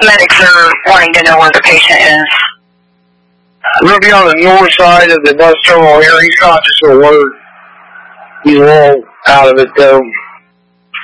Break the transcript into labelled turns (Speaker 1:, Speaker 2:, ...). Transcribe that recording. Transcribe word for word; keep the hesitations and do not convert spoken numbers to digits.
Speaker 1: medics are wanting to know where the patient is.
Speaker 2: We're going to be on the north side of the bus terminal here. He's conscious of alert. He's a little out of it, though.